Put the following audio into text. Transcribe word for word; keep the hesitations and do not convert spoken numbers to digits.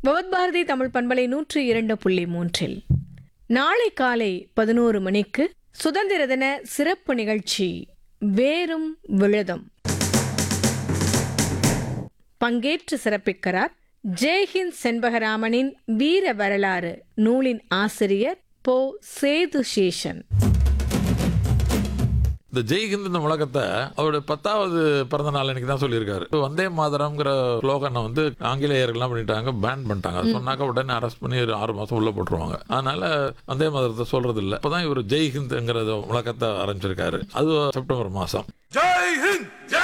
பவத்பாரதி தமிழ் பண்பலை நூற்றி இரண்டு புள்ளி மூன்றில் நாளை காலை பதினோரு மணிக்கு சுதந்திர தின சிறப்பு நிகழ்ச்சி வேரும் விழுதும். பங்கேற்று சிறப்பிக்கிறார் ஜெய்ஹிந்த் செண்பகராமனின் வீர வரலாறு நூலின் ஆசிரியர் போ சேது சேஷன். இந்த ஜெய்ஹிந்த் இந்த முழக்கத்தை அவருடைய பத்தாவது பிறந்த நாள் அன்னைக்கு தான் சொல்லியிருக்காரு. வந்தே மாதரம்ங்கிற ஸ்லோகனை வந்து ஆங்கிலேயர்கள்லாம் பண்ணிட்டாங்க, பேன் பண்ணிட்டாங்க. அது சொன்னாக்க உடனே அரெஸ்ட் பண்ணி ஒரு ஆறு மாசம் உள்ள போட்டுருவாங்க. அதனால வந்தே மாதரத்தை சொல்றது இல்லை. இப்பதான் இவர் ஜெய்ஹிந்த்ங்கிற முழக்கத்தை ஆரம்பிச்சிருக்காரு. அது செப்டம்பர் மாசம்.